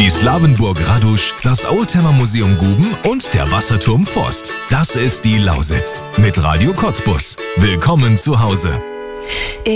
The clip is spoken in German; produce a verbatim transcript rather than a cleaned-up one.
Die Slawenburg Radusch, das Oldtimer Museum Guben und der Wasserturm Forst. Das ist die Lausitz mit Radio Cottbus. Willkommen zu Hause.